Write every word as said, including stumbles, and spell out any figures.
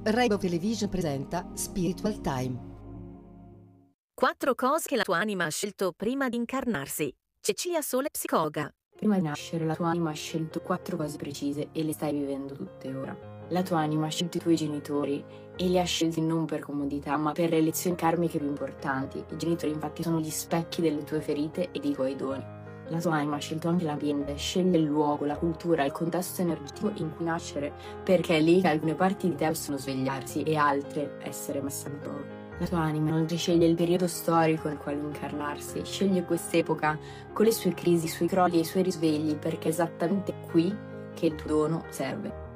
Rainbow Television presenta Spiritual Time. Quattro cose che la tua anima ha scelto prima di incarnarsi. Cecilia Sole, psicologa. Prima di nascere la tua anima ha scelto quattro cose precise e le stai vivendo tutte ora. La tua anima ha scelto i tuoi genitori e li ha scelti non per comodità ma per le lezioni karmiche più importanti. I genitori infatti sono gli specchi delle tue ferite e dei tuoi doni. La tua anima ha scelto anche l'ambiente, sceglie il luogo, la cultura, il contesto energetico in cui nascere, perché è lì che alcune parti di te possono svegliarsi e altre essere messe alla prova. La tua anima inoltre sceglie il periodo storico nel quale incarnarsi, sceglie quest'epoca con le sue crisi, i suoi crolli e i suoi risvegli, perché è esattamente qui che il tuo dono serve.